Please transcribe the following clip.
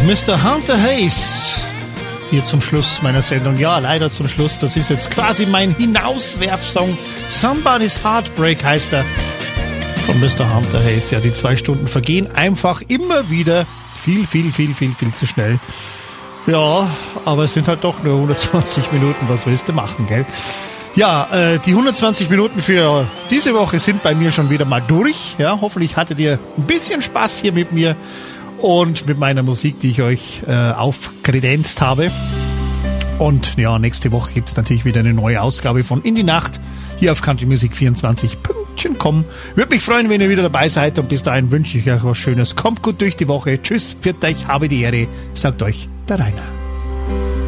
Mr. Hunter Hayes. Hier zum Schluss meiner Sendung. Ja, leider zum Schluss. Das ist jetzt quasi mein Hinauswerfsong. Somebody's Heartbreak heißt er. Von Mr. Hunter Hayes. Ja, die 2 Stunden vergehen einfach immer wieder viel zu schnell. Ja, aber es sind halt doch nur 120 Minuten. Was willst du machen, gell? Ja, die 120 Minuten für diese Woche sind bei mir schon wieder mal durch. Ja, hoffentlich hattet ihr ein bisschen Spaß hier mit mir und mit meiner Musik, die ich euch aufkredenzt habe. Und ja, nächste Woche gibt es natürlich wieder eine neue Ausgabe von In die Nacht hier auf Country Music 24 Pünktchen. Würde mich freuen, wenn ihr wieder dabei seid, und bis dahin wünsche ich euch was Schönes. Kommt gut durch die Woche. Tschüss, pfiat euch, habe die Ehre, sagt euch der Rainer.